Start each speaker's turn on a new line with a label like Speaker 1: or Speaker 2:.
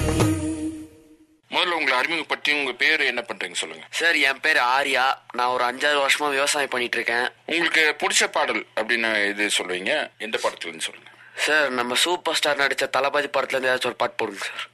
Speaker 1: முதல்ல உங்களை அறிமுகப்படுத்தி உங்க பேரு என்ன பண்றீங்க சொல்லுங்க.
Speaker 2: சார், என் பேர் ஆர்யா. நான் ஒரு 5-6 வருஷமா விவசாயம் பண்ணிட்டு இருக்கேன்.
Speaker 1: உங்களுக்கு பிடிச்ச பாடல் அப்படின்னு இது சொல்லுவீங்க, எந்த படத்துலன்னு சொல்லுங்க.
Speaker 2: சார், நம்ம சூப்பர் ஸ்டார் நடிச்ச தளபதி படத்துல இருந்து ஏதாச்சும் ஒரு பாட்டு போடுங்க சார்.